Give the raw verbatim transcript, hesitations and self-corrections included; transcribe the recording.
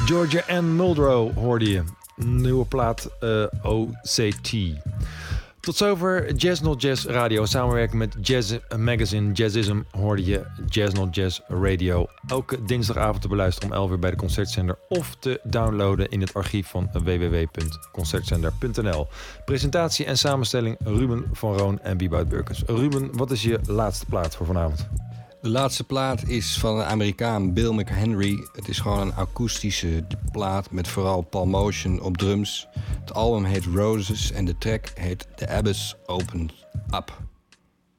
Georgia Ann Muldrow hoorde je. Nieuwe plaat uh, O C T. Tot zover Jazz Not Jazz Radio. Samenwerking met Jazz Magazine Jazzism hoorde je Jazz Not Jazz Radio. Elke dinsdagavond te beluisteren om elf uur bij de Concertzender. Of te downloaden in het archief van w w w punt concertzender punt n l. Presentatie en samenstelling Ruben van Roon en Biebout Burkens. Ruben, wat is je laatste plaat voor vanavond? De laatste plaat is van een Amerikaan, Bill McHenry. Het is gewoon een akoestische plaat met vooral Paul Motion op drums. Het album heet Roses en de track heet The Abyss Opens Up.